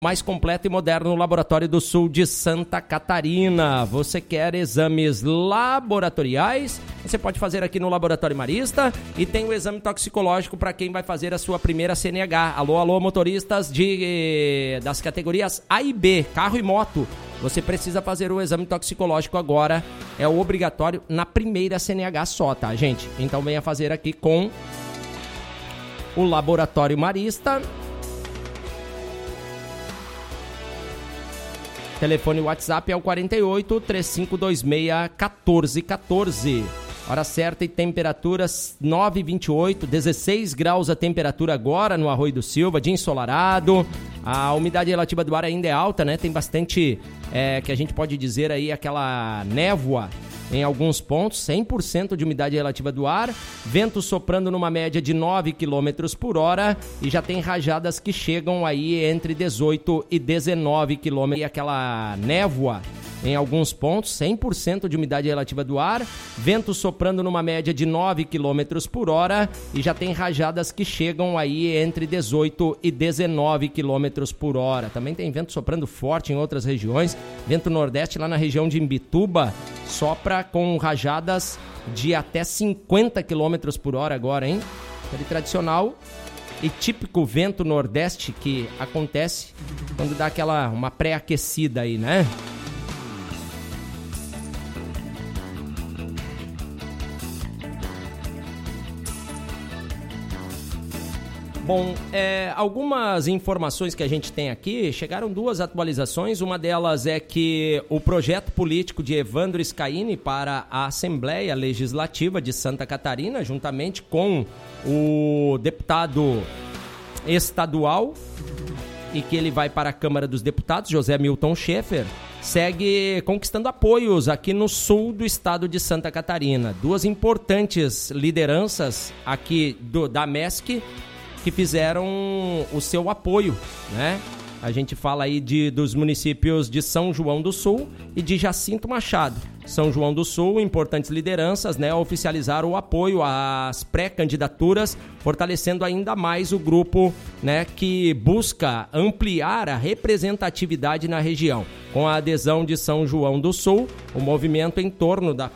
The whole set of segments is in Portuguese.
mais completo e moderno Laboratório do Sul de Santa Catarina. Você quer exames laboratoriais? Você pode fazer aqui no Laboratório Marista e tem o exame toxicológico para quem vai fazer a sua primeira CNH. Alô, motoristas das categorias A e B, carro e moto. Você precisa fazer o exame toxicológico agora. É obrigatório na primeira CNH só, tá, gente? Então venha fazer aqui com o Laboratório Marista. Telefone WhatsApp é o 48 3526 1414. Hora certa e temperaturas 9,28, 16 graus a temperatura agora no Arroio do Silva, dia ensolarado. A umidade relativa do ar ainda é alta, né? Tem bastante, que a gente pode dizer aí, aquela névoa em alguns pontos, 100% de umidade relativa do ar, vento soprando numa média de 9 km por hora e já tem rajadas que chegam aí entre 18 e 19 km. E aquela névoa em alguns pontos, 100% de umidade relativa do ar, vento soprando numa média de 9 km por hora e já tem rajadas que chegam aí entre 18 e 19 km por hora. Também tem vento soprando forte em outras regiões, vento nordeste lá na região de Imbituba, sopra com rajadas de até 50 km por hora agora, hein? Aquele tradicional e típico vento nordeste que acontece quando dá uma pré-aquecida aí, né? Bom, algumas informações que a gente tem aqui, chegaram duas atualizações. Uma delas é que o projeto político de Evandro Scaini para a Assembleia Legislativa de Santa Catarina, juntamente com o deputado estadual, e que ele vai para a Câmara dos Deputados, José Milton Schaeffer, segue conquistando apoios aqui no sul do estado de Santa Catarina. Duas importantes lideranças aqui da MESC que fizeram o seu apoio, né? A gente fala aí dos municípios de São João do Sul e de Jacinto Machado. São João do Sul, importantes lideranças, né, oficializaram o apoio às pré-candidaturas, fortalecendo ainda mais o grupo, né, que busca ampliar a representatividade na região. Com a adesão de São João do Sul, o movimento em torno da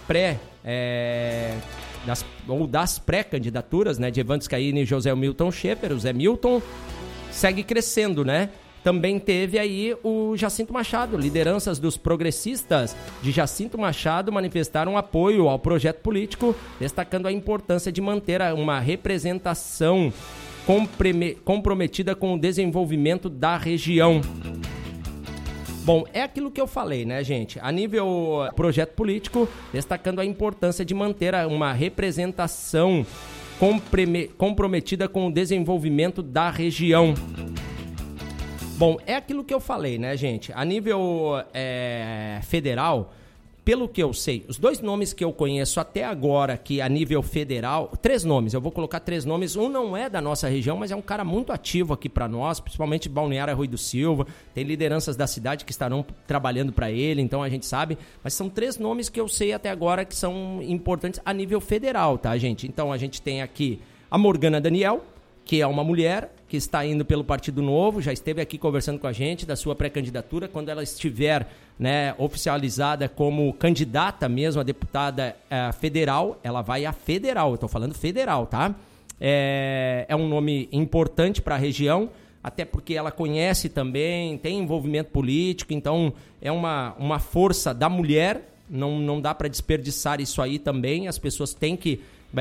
das pré-candidaturas, né, de Evandro Scaini e José Milton Schaeffer, o Zé Milton, segue crescendo, né? Também teve aí o Jacinto Machado. Lideranças dos progressistas de Jacinto Machado manifestaram apoio ao projeto político, destacando a importância de manter uma representação comprometida com o desenvolvimento da região. Bom, é aquilo que eu falei, né, gente? A nível projeto político, destacando a importância de manter uma representação comprometida com o desenvolvimento da região. Bom, é aquilo que eu falei, né, gente? A nível federal, pelo que eu sei, os dois nomes que eu conheço até agora, que a nível federal, 3 nomes, eu vou colocar 3 nomes, um não é da nossa região, mas é um cara muito ativo aqui para nós, principalmente Balneário Arroio do Silva, tem lideranças da cidade que estarão trabalhando para ele, então a gente sabe, mas são 3 nomes que eu sei até agora que são importantes a nível federal, tá, gente? Então a gente tem aqui a Morgana Daniel, que é uma mulher que está indo pelo Partido Novo, já esteve aqui conversando com a gente da sua pré-candidatura. Quando ela estiver, né, oficializada como candidata mesmo a deputada federal, ela vai a federal, eu estou falando federal, tá? É um nome importante para a região, até porque ela conhece também, tem envolvimento político, então é uma força da mulher, não dá para desperdiçar isso aí também, as pessoas têm que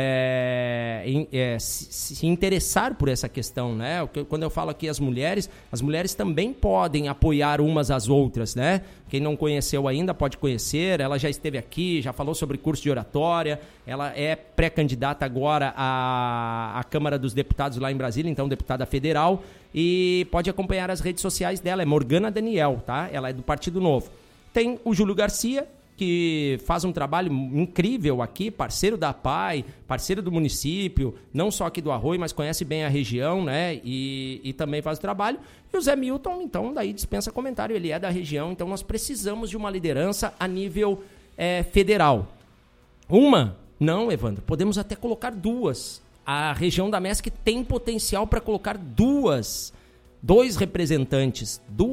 se interessar por essa questão, né? Quando eu falo aqui as mulheres também podem apoiar umas às outras, né? Quem não conheceu ainda pode conhecer, ela já esteve aqui, já falou sobre curso de oratória, ela é pré-candidata agora à Câmara dos Deputados lá em Brasília, então deputada federal, e pode acompanhar as redes sociais dela, é Morgana Daniel, tá? Ela é do Partido Novo. Tem o Júlio Garcia, que faz um trabalho incrível aqui, parceiro da PAI, parceiro do município, não só aqui do Arroio, mas conhece bem a região, né? E também faz o trabalho. E o Zé Milton, então, daí dispensa comentário, ele é da região, então nós precisamos de uma liderança a nível federal. Uma? Não, Evandro, podemos até colocar 2. A região da MESC tem potencial para colocar 2 representantes,